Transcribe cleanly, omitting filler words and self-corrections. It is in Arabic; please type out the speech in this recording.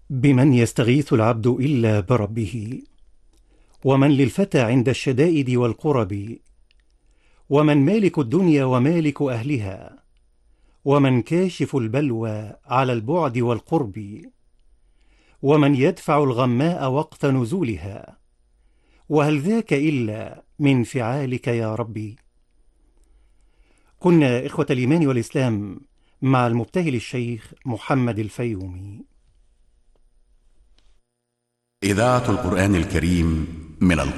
بمن يستغيث العبد إلا بربه؟ ومن للفتى عند الشدائد والقرب؟ ومن مالك الدنيا ومالك أهلها؟ ومن كاشف البلوى على البعد والقرب؟ ومن يدفع الغماء وقت نزولها؟ وهل ذاك إلا من فعالك يا ربي؟ كنا إخوة الإيمان والإسلام مع المبتهل الشيخ محمد الفيومي. إذاعة القرآن الكريم من